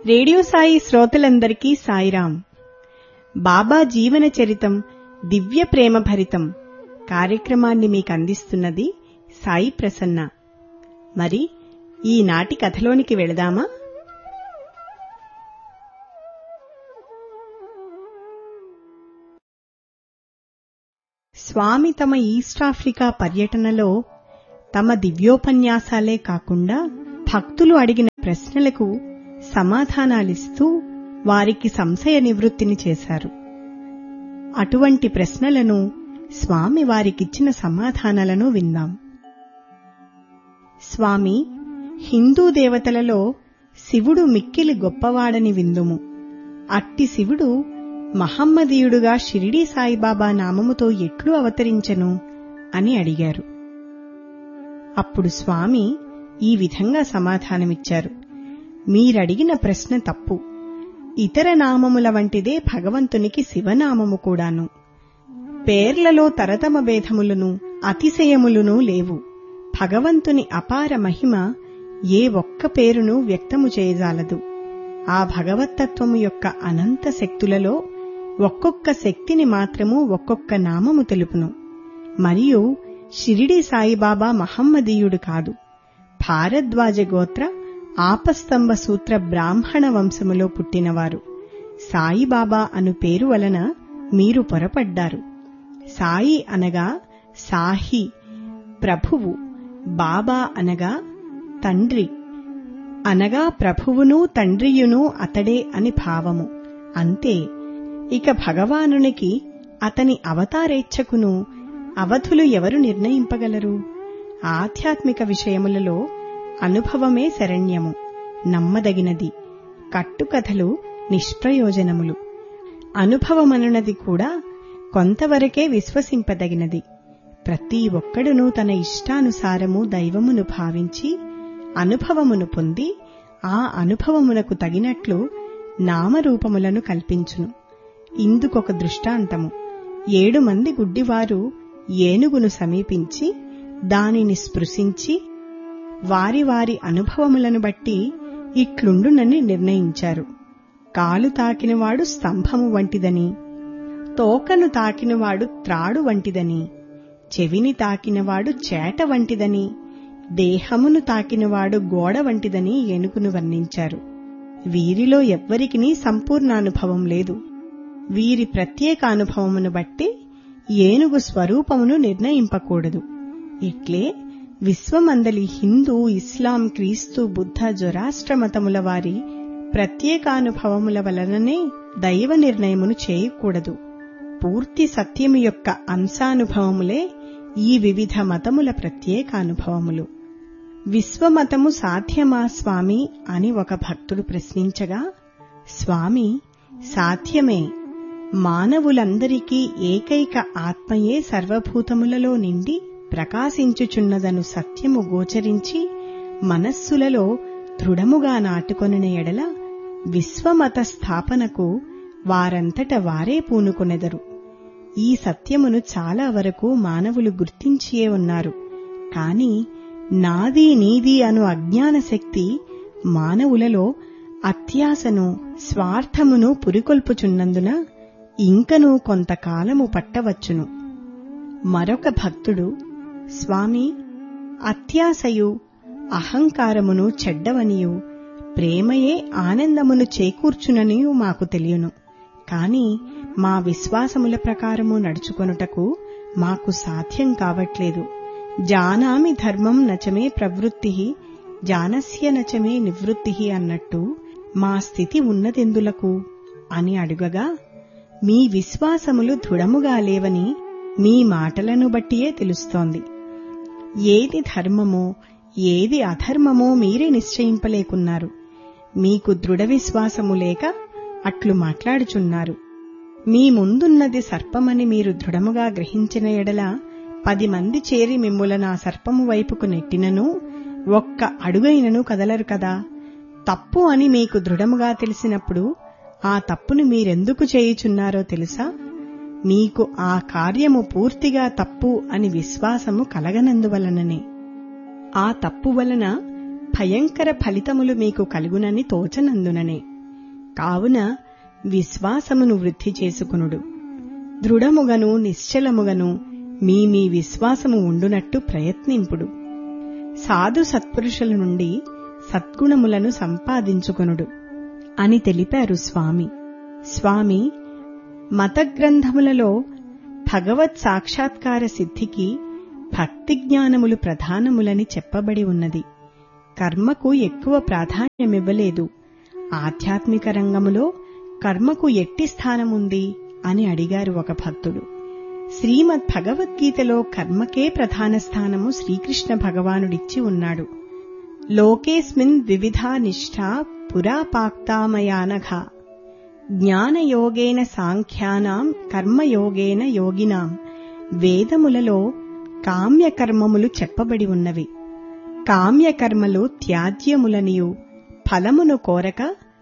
Radio Sai శ్రోతలందరికీ సాయిరాం. బాబా జీవన చరితం దివ్య ప్రేమ భరితం కార్యక్రమాన్ని మీకు అందిస్తున్నది సాయి ప్రసన్న. మరి ఈనాటి కథలోనికి వెళదామా? స్వామి తమ ఈస్టాఫ్రికా పర్యటనలో తమ దివ్యోపన్యాసాలే కాకుండా భక్తులు అడిగిన ప్రశ్నలకు సమాధానాలిస్తూ వారికి సంశయ నివృత్తిని చేశారు. అటువంటి ప్రశ్నలను, స్వామి వారికిచ్చిన సమాధానాలను విందాం. స్వామి, హిందూ దేవతలలో శివుడు మిక్కిలి గొప్పవాడని విందుము. అట్టి శివుడు మహమ్మదీయుడుగా షిరిడీ సాయిబాబా నామముతో ఎట్లు అవతరించెను అని అడిగారు. అప్పుడు స్వామి ఈ విధంగా సమాధానమిచ్చారు. మీరడిగిన ప్రశ్న తప్పు. ఇతర నామముల వంటిదే భగవంతునికి శివనామము కూడాను. పేర్లలో తరతమ భేదములను అతిశయములను లేవు. భగవంతుని అపార మహిమ ఏ ఒక్క పేరును వ్యక్తము చేయజాలదు. ఆ భగవత్తత్వము యొక్క అనంత శక్తులలో ఒక్కొక్క శక్తిని మాత్రము ఒక్కొక్క నామము తెలుపును. మరియు షిరిడీ సాయిబాబా మహమ్మదీయుడు కాదు. భారద్వాజ గోత్ర ఆపస్తంభ సూత్ర బ్రాహ్మణ వంశములో పుట్టినవారు. సాయిబాబా అను పేరు వలన మీరు పొరపడ్డారు. సాయి అనగా సాహి, ప్రభువు. బాబా అనగా తండ్రి, అనగా ప్రభువును తండ్రియును అతడే అని భావము. అంతే. ఇక భగవానునికి అతని అవతారేచ్ఛకును అవధులు ఎవరు నిర్ణయింపగలరు? ఆధ్యాత్మిక విషయములలో అనుభవమే శరణ్యము, నమ్మదగినది. కట్టుకథలు నిష్ప్రయోజనములు. అనుభవమనున్నది కూడా కొంతవరకే విశ్వసింపదగినది. ప్రతి ఒక్కడునూ తన ఇష్టానుసారము దైవమును భావించి అనుభవమును పొంది ఆ అనుభవమునకు తగినట్లు నామరూపములను కల్పించును. ఇందుకొక దృష్టాంతము. 7 మంది గుడ్డివారు ఏనుగును సమీపించి దానిని స్పృశించి వారి వారి అనుభవములను బట్టి ఇట్లుండునని నిర్ణయించారు. కాలు తాకినవాడు స్తంభము వంటిదని, తోకను తాకినవాడు త్రాడు వంటిదని, చెవిని తాకినవాడు చేట వంటిదని, దేహమును తాకినవాడు గోడ వంటిదని ఏనుగును వర్ణించారు. వీరిలో ఎవ్వరికినీ సంపూర్ణానుభవం లేదు. వీరి ప్రత్యేక అనుభవమును బట్టి ఏనుగు స్వరూపమును నిర్ణయింపకూడదు. ఇట్లే విశ్వమందలి హిందూ, ఇస్లాం, క్రీస్తు, బుద్ధ, జొరాస్ట్ర మతముల వారి ప్రత్యేకానుభవముల వలననే దైవ నిర్ణయమును చేయకూడదు. పూర్తి సత్యము యొక్క అంశానుభవములే ఈ వివిధ మతముల ప్రత్యేకానుభవములు. విశ్వమతము సాధ్యమా స్వామి అని ఒక భక్తుడు ప్రశ్నించగా, స్వామి, సాధ్యమే. మానవులందరికీ ఏకైక ఆత్మయే సర్వభూతములలో నిండి ప్రకాశించుచున్నదను సత్యము గోచరించి మనస్సులలో దృఢముగా నాటుకొనిన ఎడల విశ్వమత స్థాపనకు వారంతట వారే పూనుకొనెదరు. ఈ సత్యమును చాలా వరకు మానవులు గుర్తించియే ఉన్నారు. కాని నాది నీది అను అజ్ఞాన శక్తి మానవులలో అత్యాశను, స్వార్థమును పురికొల్పుచున్నందున ఇంకనూ కొంతకాలము పట్టవచ్చును. మరొక భక్తుడు, స్వామి, అత్యాశయు అహంకారమును చెడ్డవనియు ప్రేమయే ఆనందమును చేకూర్చుననియు మాకు తెలియను. కాని మా విశ్వాసముల ప్రకారము నడుచుకొనుటకు మాకు సాధ్యం కావట్లేదు. జానామి ధర్మం నచమే ప్రవృత్తిః జానస్య నచమే నివృత్తిః అన్నట్టు మా స్థితి ఉన్నదెందులకు అని అడుగగా, మీ విశ్వాసములు దృఢముగా లేవని మీ మాటలను బట్టియే తెలుస్తోంది. ఏది ధర్మమో ఏది అధర్మమో మీరే నిశ్చయింపలేకున్నారు. మీకు దృఢ విశ్వాసము లేక అట్లు మాట్లాడుచున్నారు. మీ ముందున్నది సర్పమని మీరు దృఢముగా గ్రహించిన ఎడల 10 మంది చేరి మిమ్ములను ఆ సర్పము వైపుకు నెట్టినను ఒక్క అడుగైనను కదలరు కదా. తప్పు అని మీకు దృఢముగా తెలిసినప్పుడు ఆ తప్పును మీరెందుకు చేయుచున్నారో తెలుసా? మీకు ఆ కార్యము పూర్తిగా తప్పు అని విశ్వాసము కలగనందువలననే. ఆ తప్పు వలన భయంకర ఫలితములు మీకు కలుగునని తోచనందుననే. కావున విశ్వాసమును వృద్ధి చేసుకొనుడు. దృఢముగను నిశ్చలముగను మీ విశ్వాసము ఉండునట్టు ప్రయత్నింపుడు. సాధు సత్పురుషుల నుండి సద్గుణములను సంపాదించుకొనుడు అని తెలిపారు స్వామి. స్వామి మత గ్రంథములలో భగవత్ సాక్షాత్కార సిద్ధికి భక్తి జ్ఞానములు ప్రధానములని చెప్పబడి ఉన్నది. కర్మకు ఎక్కువ ప్రాధాన్యమివ్వలేదు. ఆధ్యాత్మిక రంగములో కర్మకు ఎట్టి స్థానముంది అని అడిగారు ఒక భక్తుడు. శ్రీమద్ భగవద్గీతలో కర్మకే ప్రధాన స్థానము శ్రీకృష్ణ భగవానుడిచ్చి ఉన్నాడు. లోకేస్మిన్ వివిధా నిష్ఠా పురా పాక్తామయానఘ జ్ఞానయోగేన సాంఖ్యానాం కర్మయోగేన యోగినాం. వేదములలో కామ్యకర్మములు చెప్పబడి ఉన్నవి. కామ్యకర్మలు త్యాజ్యములనియు ఫలమును కోరక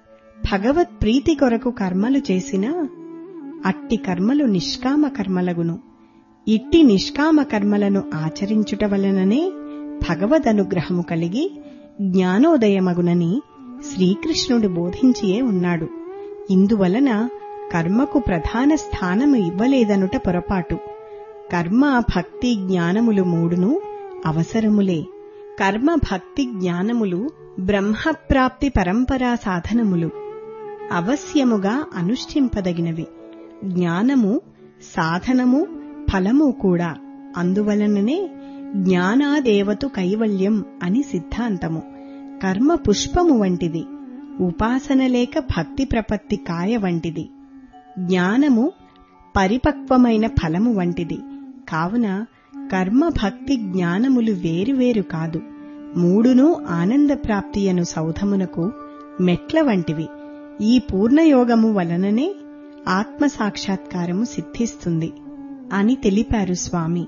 భగవత్ ప్రీతి కొరకు కర్మలు చేసినా అట్టి కర్మలు నిష్కామ కర్మలగును. ఇట్టి నిష్కామ కర్మలను ఆచరించుట వలననే భగవదనుగ్రహము కలిగి జ్ఞానోదయమగునని శ్రీకృష్ణుడు బోధించియే ఉన్నాడు. ఇందువలన కర్మకు ప్రధాన స్థానము ఇవ్వలేదనుట పొరపాటు. కర్మ భక్తి జ్ఞానములు మూడును అవసరములే. కర్మ భక్తి జ్ఞానములు బ్రహ్మప్రాప్తి పరంపరా సాధనములు, అవశ్యముగా అనుష్ఠింపదగినవి. జ్ఞానము సాధనము ఫలము కూడా. అందువలననే జ్ఞానాదేవతు కైవల్యం అని సిద్ధాంతము. కర్మ పుష్పము వంటిది, ఉపాసన లేక భక్తి ప్రపత్తి కాయ వంటిది. జ్ఞానము పరిపక్వమైన ఫలము వంటిది. కావున కర్మ భక్తి జ్ఞానములు వేరువేరు కాదు. మూడునూ ఆనందప్రాప్తియను సౌధమునకు మెట్ల వంటివి. ఈ పూర్ణయోగము వలననే ఆత్మసాక్షాత్కారము సిద్ధిస్తుంది అని తెలిపారు స్వామి.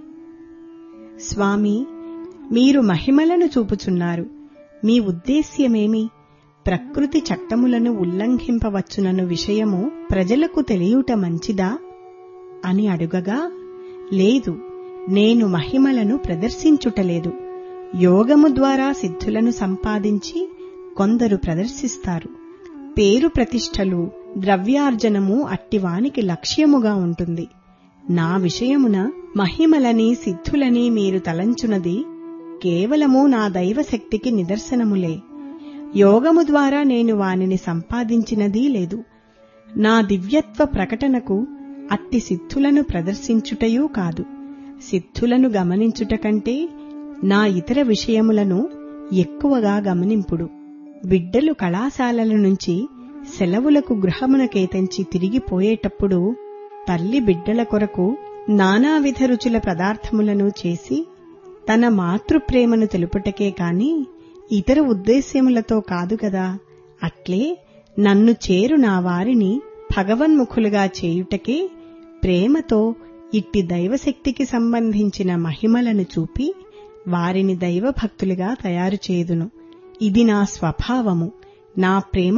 స్వామి, మీరు మహిమలను చూపుచున్నారు. మీ ఉద్దేశ్యమేమి? ప్రకృతి చట్టములను ఉల్లంఘింపవచ్చునను విషయము ప్రజలకు తెలియుట మంచిదా అని అడుగగా, లేదు, నేను మహిమలను ప్రదర్శించుటలేదు. యోగము ద్వారా సిద్ధులను సంపాదించి కొందరు ప్రదర్శిస్తారు. పేరు ప్రతిష్టలు ద్రవ్యార్జనము అట్టివానికి లక్ష్యముగా ఉంటుంది. నా విషయమున మహిమలని సిద్ధులని మీరు తలంచునది కేవలము నా దైవశక్తికి నిదర్శనములే. యోగము ద్వారా నేను వానిని సంపాదించినదీ లేదు. నా దివ్యత్వ ప్రకటనకు అట్టి సిద్ధులను ప్రదర్శించుటయూ కాదు. సిద్ధులను గమనించుట కంటే నా ఇతర విషయములను ఎక్కువగా గమనింపుడు. బిడ్డలు కళాశాలల నుంచి సెలవులకు గృహమునకేతంచి తిరిగిపోయేటప్పుడు తల్లి బిడ్డల కొరకు నానావిధ రుచుల పదార్థములను చేసి తన మాతృప్రేమను తెలుపుటకే కాని ఇతర ఉద్దేశ్యములతో కాదు గదా. అట్లే నన్ను చేరు నా వారిని భగవన్ముఖులుగా చేయుటకే ప్రేమతో ఇట్టి దైవశక్తికి సంబంధించిన మహిమలను చూపి వారిని దైవభక్తులుగా తయారు చేయుదును. ఇది నా స్వభావము, నా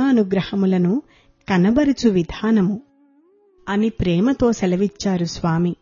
ప్రేమానుగ్రహములను కనబరుచు విధానము అని ప్రేమతో సెలవిచ్చారు స్వామి.